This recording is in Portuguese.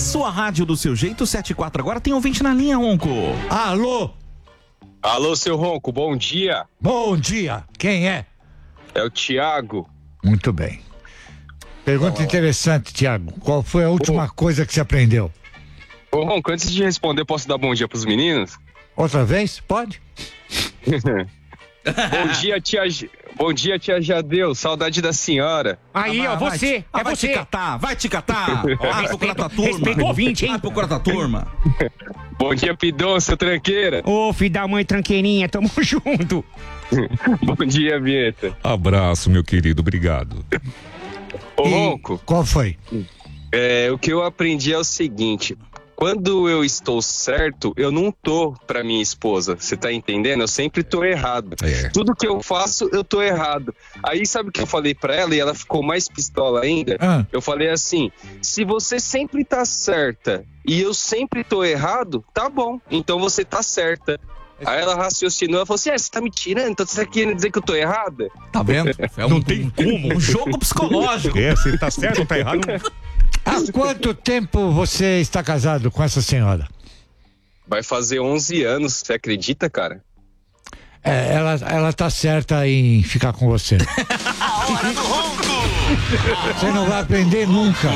sua rádio do seu jeito, 74. Agora tem ouvinte na linha, Ronco. Alô? Alô, seu Ronco, bom dia. Bom dia. Quem é? É o Thiago. Muito bem. Pergunta interessante, Thiago. Qual foi a última coisa que você aprendeu? Ô, Ronco, antes de responder, posso dar bom dia pros meninos? Outra vez? Pode? Bom dia, tia Jadeu. Saudade da senhora. Aí, ó, você. Vai você. te catar, vai te catar. Vai procurar tua turma. Respeita o ouvinte, hein? Vai procurar tua turma. Bom dia, Pidon, seu tranqueira. Ô, filho da mãe tranqueirinha, tamo junto. Bom dia, Vieta. Abraço, meu querido, obrigado. Ô, Ronco, Qual foi? o que eu aprendi é o seguinte: quando eu estou certo, eu não tô pra minha esposa. Você tá entendendo? Eu sempre tô errado. É. Tudo que eu faço, eu tô errado. Aí sabe o que eu falei pra ela e ela ficou mais pistola ainda? Eu falei assim: se você sempre tá certa e eu sempre tô errado, tá bom, então você tá certa. Aí ela raciocinou, ela falou assim: você tá me tirando? Então você tá querendo dizer que eu tô errada? Tá vendo? Não tem como. Um jogo psicológico. Se ele tá certo ou tá errado. Há quanto tempo você está casado com essa senhora? Vai fazer 11 anos, você acredita, cara? Ela tá certa em ficar com você. A hora do Ronco. Você não vai aprender nunca.